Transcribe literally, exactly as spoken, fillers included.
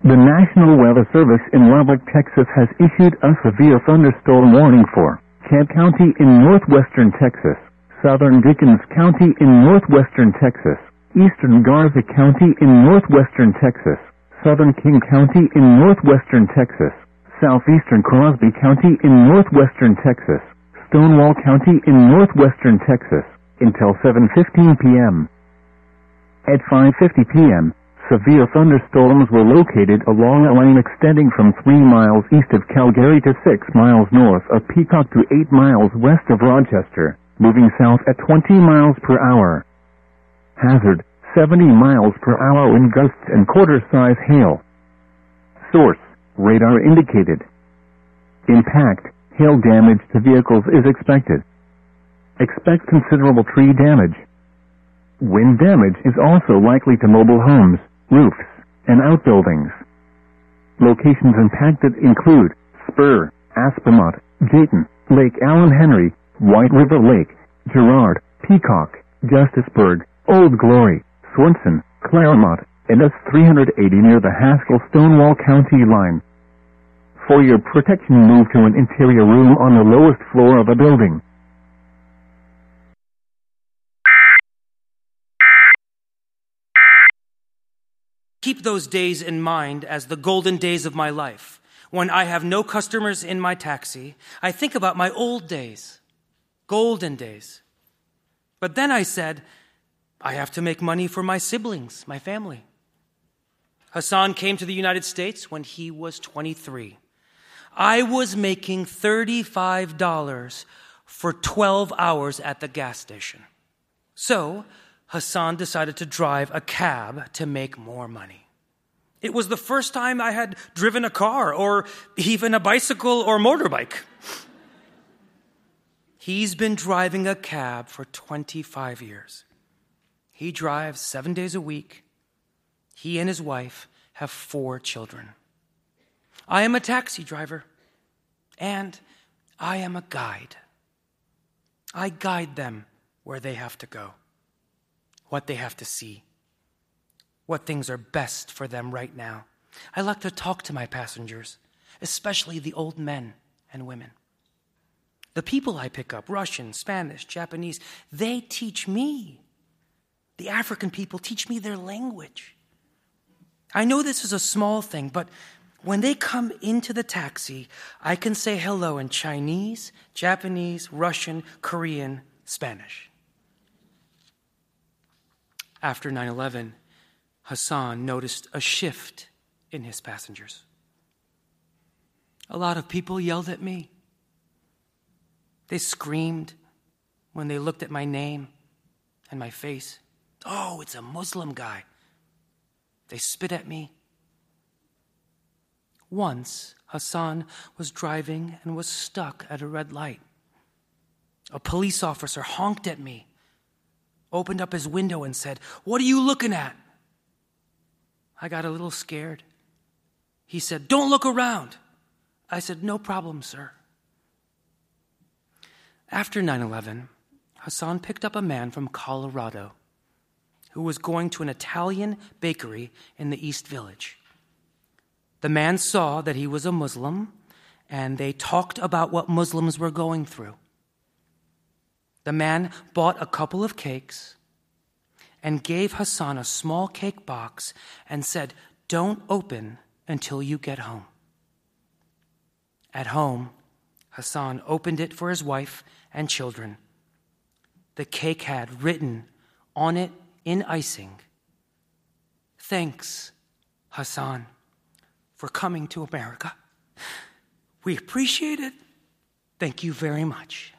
The National Weather Service in Lubbock, Texas has issued a severe thunderstorm warning for Kent County in northwestern Texas, southern Dickens County in northwestern Texas, eastern Garza County in northwestern Texas, southern King County in northwestern Texas, southeastern Crosby County in northwestern Texas, Stonewall County in northwestern Texas, until seven fifteen p.m. At five fifty p.m., severe thunderstorms were located along a line extending from three miles east of Calgary to six miles north of Peacock to eight miles west of Rochester, moving south at twenty miles per hour. Hazard, seventy miles per hour wind gusts and quarter-size hail. Source, radar indicated. Impact, hail damage to vehicles is expected. Expect considerable tree damage. Wind damage is also likely to mobile homes, roofs, and outbuildings. Locations impacted include Spur, Aspermont, Jayton, Lake Allen Henry, White River Lake, Girard, Peacock, Justisburg, Old Glory, Swenson, Claremont, and S three eighty near the Haskell-Stonewall County line. For your protection, move to an interior room on the lowest floor of a building. Keep those days in mind as the golden days of my life. When I have no customers in my taxi, I think about my old days, golden days. But then I said, I have to make money for my siblings, my family. Hassan came to the United States when he was twenty-three. I was making thirty-five dollars for twelve hours at the gas station. So Hassan decided to drive a cab to make more money. It was the first time I had driven a car or even a bicycle or motorbike. He's been driving a cab for twenty-five years. He drives seven days a week. He and his wife have four children. I am a taxi driver, and I am a guide. I guide them where they have to go, what they have to see, what things are best for them right now. I like to talk to my passengers, especially the old men and women. The people I pick up, Russian, Spanish, Japanese, they teach me. The African people teach me their language. I know this is a small thing, but when they come into the taxi, I can say hello in Chinese, Japanese, Russian, Korean, Spanish. After nine eleven, Hassan noticed a shift in his passengers. A lot of people yelled at me. They screamed when they looked at my name and my face. Oh, it's a Muslim guy. They spit at me. Once, Hassan was driving and was stuck at a red light. A police officer honked at me, opened up his window and said, "What are you looking at?" I got a little scared. He said, "Don't look around." I said, "No problem, sir." After nine eleven, Hassan picked up a man from Colorado who was going to an Italian bakery in the East Village. The man saw that he was a Muslim, and they talked about what Muslims were going through. The man bought a couple of cakes and gave Hassan a small cake box and said, "Don't open until you get home." At home, Hassan opened it for his wife and children. The cake had written on it in icing, "Thanks, Hassan, for coming to America. We appreciate it. Thank you very much."